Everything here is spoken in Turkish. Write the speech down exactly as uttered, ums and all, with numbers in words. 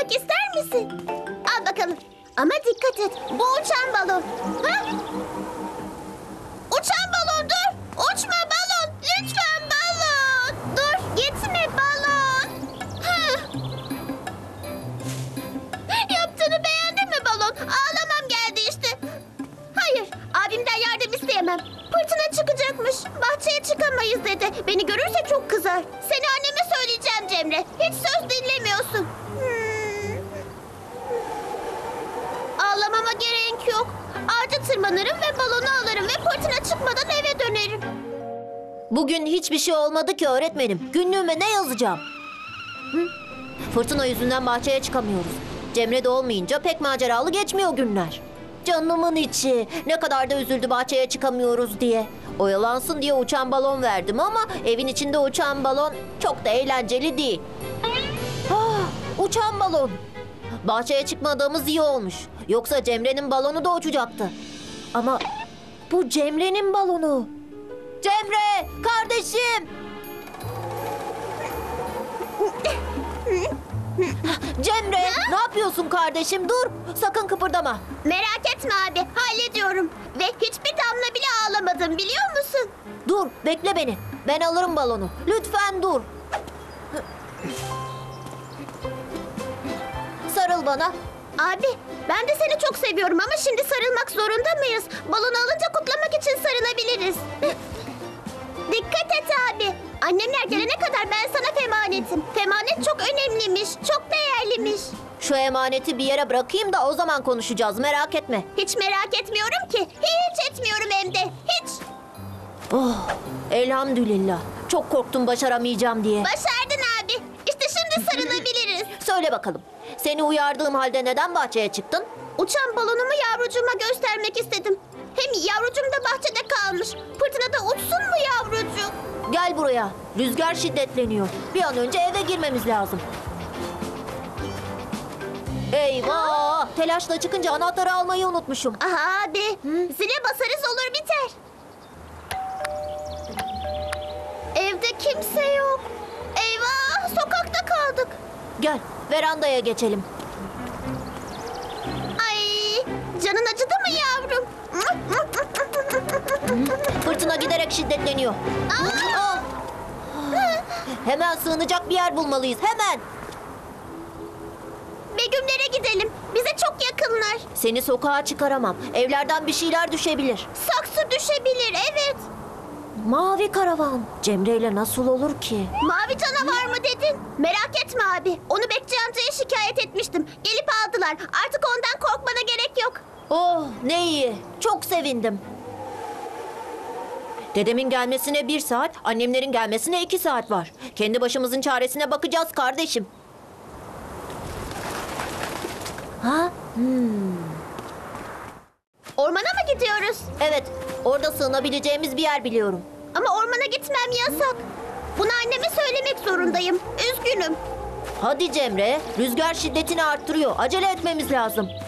denemek ister misin? Al bakalım. Ama dikkat et. Bu uçan balon. Ha? Uçan balon dur. Uçma balon. Lütfen balon. Dur. Gitme balon. Hı. Yaptığını beğendin mi balon? Ağlamam geldi işte. Hayır. Abimden yardım isteyemem. Fırtına çıkacakmış. Bahçeye çıkamayız dedi. Beni görürse çok kızar. Seni anneme söyleyeceğim Cemre. Hiç söz dinlemiyorsun. Hmm. Ağlamama gerek yok. Ağaca tırmanırım ve balonu alırım ve fırtına çıkmadan eve dönerim. Bugün hiçbir şey olmadı ki öğretmenim. Günlüğüme ne yazacağım? Hı? Fırtına yüzünden bahçeye çıkamıyoruz. Cemre de olmayınca pek maceralı geçmiyor günler. Canımın içi. Ne kadar da üzüldü bahçeye çıkamıyoruz diye. Oyalansın diye uçan balon verdim ama evin içinde uçan balon çok da eğlenceli değil. Ah, uçan balon. Bahçeye çıkmadığımız iyi olmuş. Yoksa Cemre'nin balonu da uçacaktı. Ama bu Cemre'nin balonu. Cemre, kardeşim. Cemre, ne yapıyorsun kardeşim? Dur, sakın kıpırdama. Merak etme abi. Hallediyorum. Ve hiçbir damla bile ağlamadım biliyor musun? Dur, bekle beni. Ben alırım balonu. Lütfen dur. Sarıl bana. Abi ben de seni çok seviyorum ama şimdi sarılmak zorunda mıyız? Balonu alınca kutlamak için sarılabiliriz. Dikkat et abi. Annemler gelene kadar ben sana femanetim. Femanet çok önemliymiş, çok değerliymiş. Şu emaneti bir yere bırakayım da o zaman konuşacağız. Merak etme. Hiç merak etmiyorum ki. Hiç etmiyorum hem de. Hiç. Oh, elhamdülillah. Çok korktum başaramayacağım diye. Başardın abi. İşte şimdi sarılabiliriz. Söyle bakalım. Seni uyardığım halde neden bahçeye çıktın? Uçan balonumu yavrucuğuma göstermek istedim. Hem yavrucuğum da bahçede kalmış. Fırtınada uçsun mu yavrucuk? Gel buraya. Rüzgar şiddetleniyor. Bir an önce eve girmemiz lazım. Eyvah! Telaşla çıkınca anahtarı almayı unutmuşum. Aha abi. Zile basarız olur biter. Evde kimse yok. Eyvah, sokakta kaldık. Gel, verandaya geçelim. Ay, canın acıdı mı yavrum? Fırtına giderek şiddetleniyor. Aa! Hemen sığınacak bir yer bulmalıyız. Hemen. Begümlere gidelim. Bize çok yakınlar. Seni sokağa çıkaramam. Evlerden bir şeyler düşebilir. Saksı düşebilir, evet. Mavi karavan. Cemre ile nasıl olur ki? Mavi canavar mı dedin? Merak etme abi. Onu Bekçi amcaya şikayet etmiştim. Gelip aldılar. Artık ondan korkmana gerek yok. Oh, ne iyi. Çok sevindim. Dedemin gelmesine bir saat, annemlerin gelmesine iki saat var. Kendi başımızın çaresine bakacağız kardeşim. Ha? Hmm. Ormana mı gidiyoruz? Evet, orada sığınabileceğimiz bir yer biliyorum. Ama ormana gitmem yasak. Bunu anneme söylemek zorundayım. Üzgünüm. Hadi Cemre, rüzgar şiddetini arttırıyor. Acele etmemiz lazım.